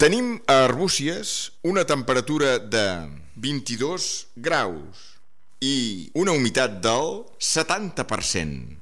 Tenim a Arbúcies una temperatura de 22 graus i una humitat del 70%.